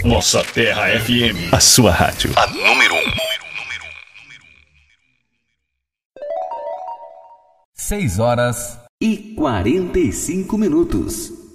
Nossa Terra FM. A sua rádio. A número 1. 6 horas e 45 minutos.